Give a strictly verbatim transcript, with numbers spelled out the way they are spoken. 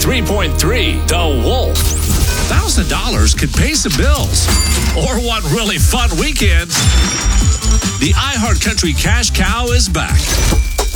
ninety-three point three, The Wolf. one thousand dollars could pay some bills. Or one really fun weekend. The iHeart Country Cash Cow is back.